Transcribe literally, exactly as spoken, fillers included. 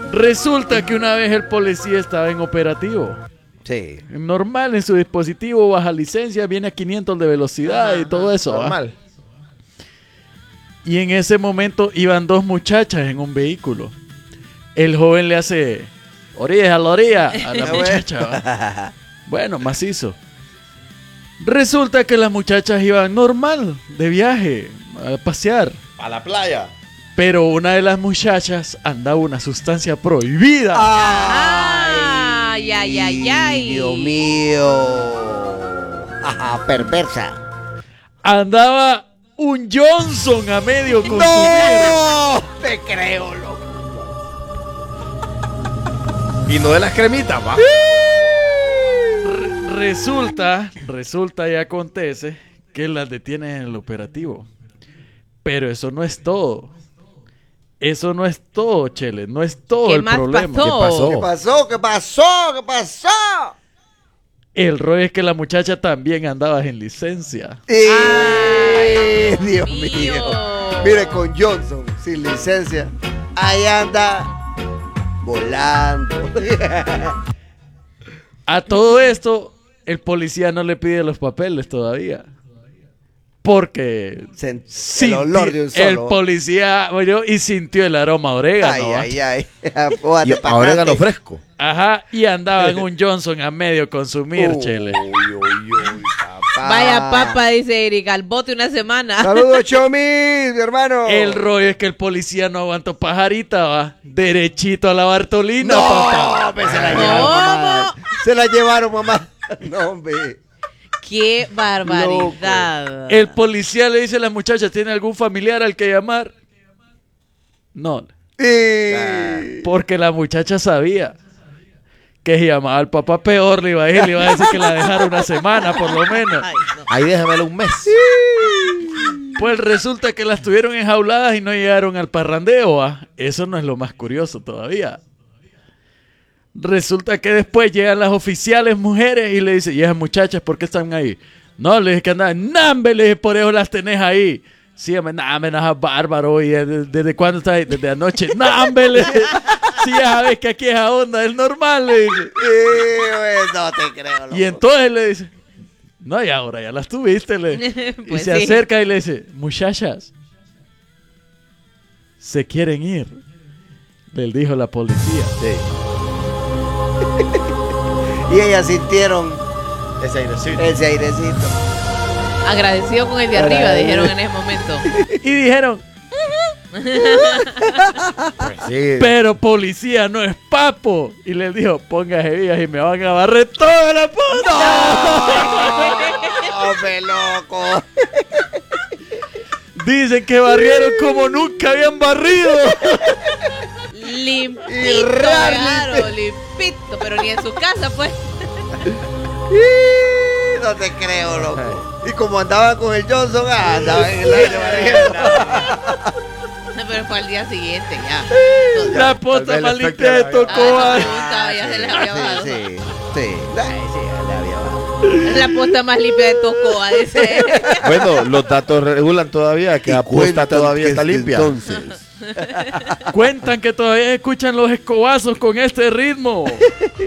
Resulta que una vez el policía estaba en operativo. Sí. Normal, en su dispositivo, baja licencia, viene a quinientos de velocidad Ajá, y todo eso. normal. ¿va? Y en ese momento iban dos muchachas en un vehículo. El joven le hace orilla a la orilla a la muchacha. ¿va? Bueno, macizo. Resulta que las muchachas iban normal, de viaje, a pasear. A la playa. Pero una de las muchachas andaba una sustancia prohibida. Ay, ay, ay, ay. Dios mío. Ajá, perversa. Andaba un Johnson a medio consumir. ¡No! Te creo, loco. Y no de las cremitas, va. Re- resulta, resulta y acontece que las detienen en el operativo. Pero eso no es todo. Eso no es todo, Chele. No es todo ¿Qué el más problema. pasó? ¿Qué pasó? ¿Qué pasó? ¿Qué pasó? ¿Qué pasó? El rollo es que la muchacha también andaba en licencia. Ay, Dios mío. mío. Mire, con Johnson, sin licencia, ahí anda volando. A todo esto, el policía no le pide los papeles todavía. Porque Sen- el sinti- olor de un el solo. policía oyó y sintió el aroma a orégano. Ay, ¿va? ay, ay. Apójate Y pa' orégano adelante. fresco. Ajá, y andaba en un Johnson a medio consumir, Uy, Chele. uy, uy, papá. Vaya papa, dice Erika, al bote una semana. Saludos, Chomi, mi hermano. El rollo es que el policía no aguantó pajarita, va. Derechito a la Bartolina, No, papá. hombre, se la ¿Cómo? llevaron, mamá. Se la llevaron, mamá. No, hombre. Qué barbaridad. El policía le dice a la muchacha, ¿tiene algún familiar al que llamar? No, Y... porque la muchacha sabía que si llamaba al papá peor le iba a ir, le iba a decir que la dejara una semana por lo menos. Ay, no. Ahí déjamelo un mes. Pues resulta que las tuvieron enjauladas y no llegaron al parrandeo, ¿va? Eso no es lo más curioso todavía. Resulta que después llegan las oficiales mujeres y le dicen, ¿y esas muchachas por qué están ahí? No, le dije que andaban, ¡nambe! Le dije, por eso las tenés ahí. Sí, hombre, ¡nambe! No, es bárbaro. ¿Y desde, desde cuándo estás ahí? Desde anoche. ¡Nambe! Le dije, sí, ya sabes que aquí es a onda, es normal, le dije. Sí, güey, no te creo, loco. Y entonces le dice, no, y ahora ya las tuviste, le dije. Pues y se sí. acerca y le dice, muchachas, se quieren ir, le dijo la policía. Sí. Y ellas sintieron Ese airecito. ese airecito. Agradecido con el de arriba, dijeron en ese momento. Y dijeron, Pues sí. pero policía no es papo. Y le dijo, póngase vías y me van a barrer toda la puta. ¡Hombre, loco! Dicen que barrieron como nunca habían barrido. Limpito, Y raro, claro, limpito, pero ni en su casa, pues. Y no te creo, loco. Y como andaban con el Johnson, ah, andaban en el aire barriendo. No, pero fue al día siguiente, ya. La posta Tal vez más el efecto limpia de era- Ah, no Tocoa. preguntaba, ya se les había bajado. Sí, sí, sí. Ay, sí, ya le había bajado. Es la posta más limpia de Tocoa, dice. Bueno, los datos regulan todavía que Y la posta cuentan todavía que está desde limpia. Entonces, Cuentan que todavía escuchan los escobazos con este ritmo.